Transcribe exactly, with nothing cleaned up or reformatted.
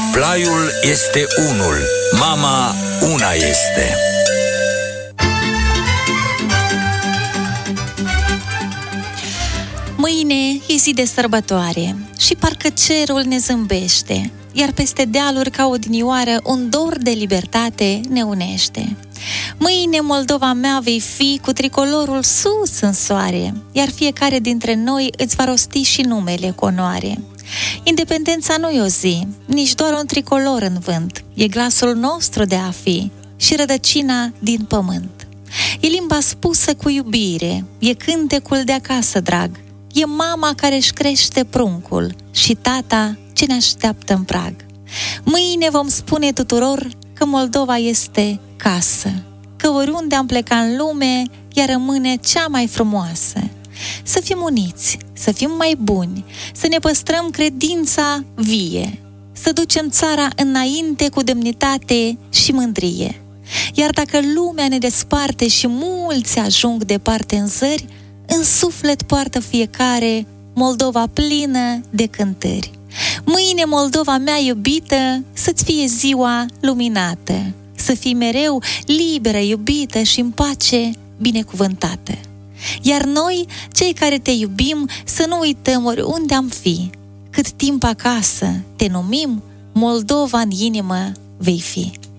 Plaiul este unul, mama una este. Mâine e zi de sărbătoare și parcă cerul ne zâmbește, iar peste dealuri ca odinioară un dor de libertate ne unește. Mâine, Moldova mea, vei fi cu tricolorul sus în soare, iar fiecare dintre noi îți va rosti și numele cu onoare. Independența nu e o zi, nici doar un tricolor în vânt, e glasul nostru de a fi și rădăcina din pământ. E limba spusă cu iubire, e cântecul de acasă drag, e mama care își crește pruncul și tata ce ne așteaptă în prag. Mâine vom spune tuturor că Moldova este casă, că oriunde am plecat în lume, ea rămâne cea mai frumoasă. Să fim uniți, să fim mai buni, să ne păstrăm credința vie, să ducem țara înainte cu demnitate și mândrie. Iar dacă lumea ne desparte și mulți ajung departe în zări, în suflet poartă fiecare Moldova plină de cântări. Mâine, Moldova mea iubită, să-ți fie ziua luminată, să fii mereu liberă, iubită și în pace binecuvântată. Iar noi, cei care te iubim, să nu uităm oriunde am fi, cât timp acasă te numim, Moldova în inimă vei fi.